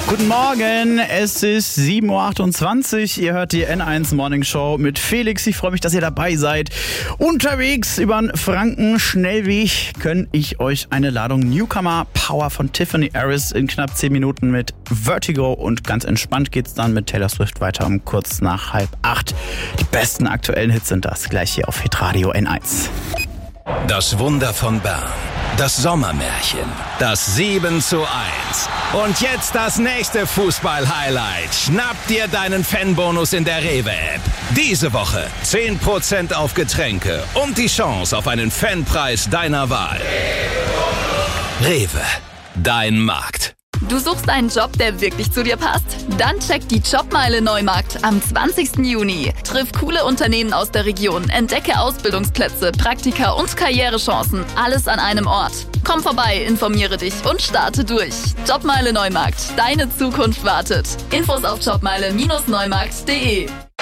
Guten Morgen, es ist 7.28 Uhr, ihr hört die N1 Morning Show mit Felix. Ich freue mich, dass ihr dabei seid. Unterwegs über den Franken-Schnellweg gönne ich euch eine Ladung Newcomer Power von Tiffany Harris in knapp 10 Minuten mit Vertigo und ganz entspannt geht's dann mit Taylor Swift weiter um kurz nach 7:30. Die besten aktuellen Hits sind das, gleich hier auf Hitradio N1. Das Wunder von Bern, das Sommermärchen, das 7:1 und jetzt das nächste Fußball-Highlight. Schnapp dir deinen Fanbonus in der Rewe-App. Diese Woche 10% auf Getränke und die Chance auf einen Fanpreis deiner Wahl. Rewe, dein Markt. Du suchst einen Job, der wirklich zu dir passt? Dann check die Jobmeile Neumarkt am 20. Juni. Triff coole Unternehmen aus der Region, entdecke Ausbildungsplätze, Praktika und Karrierechancen. Alles an einem Ort. Komm vorbei, informiere dich und starte durch. Jobmeile Neumarkt. Deine Zukunft wartet. Infos auf jobmeile-neumarkt.de.